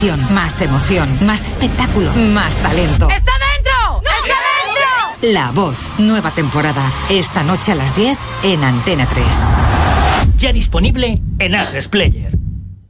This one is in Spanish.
Más emoción, más espectáculo, más talento. ¡Está dentro! ¡No! ¡Está dentro! La Voz, nueva temporada. Esta noche a las 10 en Antena 3. Ya disponible en A3 Player.